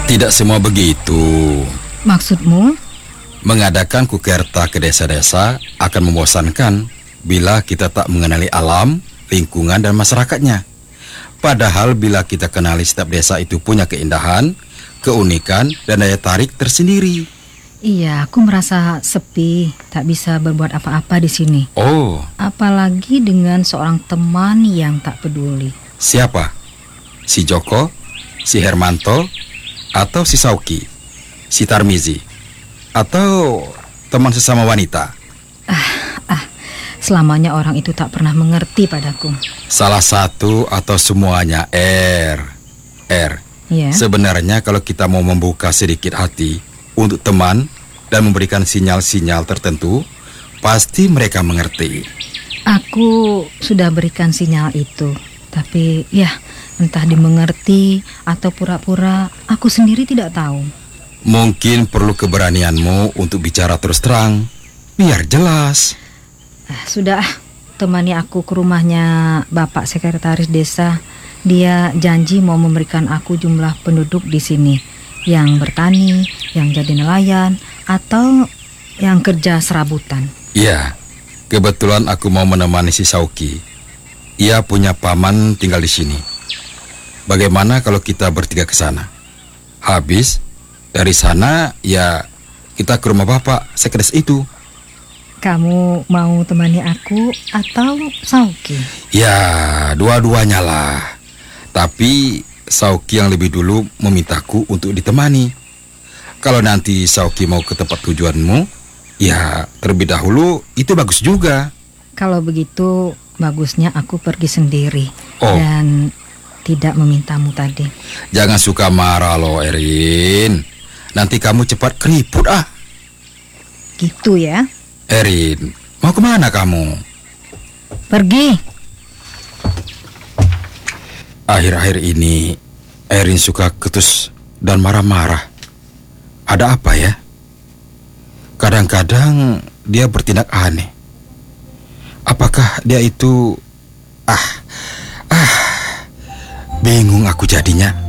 Tidak semua begitu. Maksudmu? Mengadakan kukerta ke desa-desa akan membosankan bila kita tak mengenali alam, lingkungan, dan masyarakatnya. Padahal bila kita kenali setiap desa itu punya keindahan, keunikan, dan daya tarik tersendiri. Iya, aku merasa sepi, tak bisa berbuat apa-apa di sini. Oh, Apalagi dengan seorang teman yang tak peduli. siapa? Si Joko? Si Hermanto? Atau si Sauki? Si Tarmizi? Atau teman sesama wanita? Selamanya orang itu tak pernah mengerti padaku. Salah satu atau semuanya, R. Ya. Sebenarnya kalau kita mau membuka sedikit hati untuk teman dan memberikan sinyal-sinyal tertentu, pasti mereka mengerti. Aku sudah berikan sinyal itu, tapi ya entah dimengerti atau pura-pura, aku sendiri tidak tahu. Mungkin perlu keberanianmu untuk bicara terus terang, biar jelas. Sudah, temani aku ke rumahnya Bapak Sekretaris Desa. Dia janji mau memberikan aku jumlah penduduk di sini, yang bertani, yang jadi nelayan, atau yang kerja serabutan. Iya, kebetulan aku mau menemani si Sauki. Ia punya paman tinggal di sini. Bagaimana kalau kita bertiga ke sana? Habis dari sana, ya kita ke rumah Bapak Sekretaris itu. Kamu mau temani aku atau Sauki? Ya, dua-duanya lah. Tapi Sauki yang lebih dulu memintaku untuk ditemani. Kalau nanti Sauki mau ke tempat tujuanmu, ya terlebih dahulu itu bagus juga. Kalau begitu, bagusnya aku pergi sendiri. Oh. Dan tidak memintamu tadi. Jangan suka marah loh, Erin. Nanti kamu cepat keriput ah. Gitu ya? Erin, mau kemana kamu? Pergi. Akhir-akhir ini Erin suka ketus dan marah-marah. Ada apa ya? Kadang-kadang dia bertindak aneh. Apakah dia itu... bingung aku jadinya.